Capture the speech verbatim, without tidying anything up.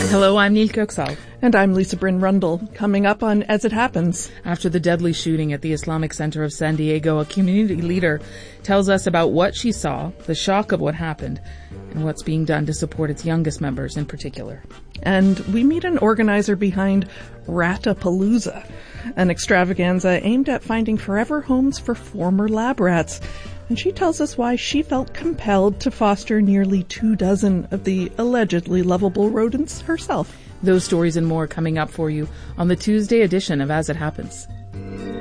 Hello, I'm Neil Köksal. And I'm Lisa Bryn Rundle. Coming up on As It Happens. After the deadly shooting at the Islamic Center of San Diego, a community leader tells us about what she saw, the shock of what happened, and what's being done to support its youngest members in particular. And we meet an organizer behind Ratapalooza, an extravaganza aimed at finding forever homes for former lab rats. And she tells us why she felt compelled to foster nearly two dozen of the allegedly lovable rodents herself. Those stories and more coming up for you on the Tuesday edition of As It Happens.